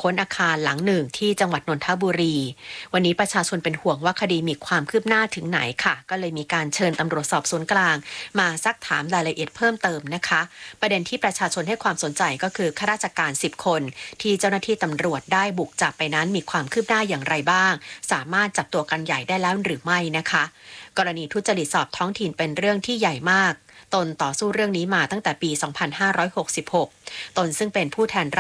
ค้นอาคารหลังหนึ่งที่จังหวัดนนทบุรีวันนี้ประชาชนเป็นห่วงว่าคดีมีความคืบหน้าถึงไหนค่ะก็เลยมีการเชิญตำรวจสอบสวนกลางมาซักถามรายละเอียดเพิ่มเติมนะคะประเด็นที่ประชาชนให้ความสนใจก็คือข้าราชการ10คนที่เจ้าหน้าที่ตำรวจได้บุกจับไปนั้นมีความคืบหน้าอย่างไรบ้างสามารถจับตัวกันใหญ่ได้แล้วหรือไม่นะคะกรณีทุจริตสอบท้องถิ่นเป็นเรื่องที่ใหญ่มากตนต่อสู้เรื่องนี้มาตั้งแต่ปี 2566 ตนซึ่งเป็นผู้แทน